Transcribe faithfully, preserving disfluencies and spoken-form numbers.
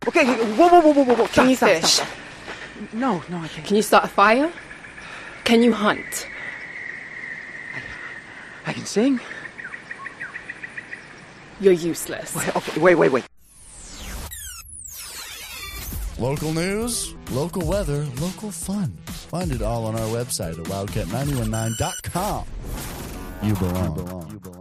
Okay, whoa, whoa, whoa, whoa, whoa, whoa. Can Stop, you stop, fish? stop. No, no, I can't. Can you start a fire? Can you hunt? I can sing. You're useless. Wait, okay, wait, wait, wait. Local news, local weather, local fun. Find it all on our website at wildcat nine one nine dot com. You belong. You belong. You belong.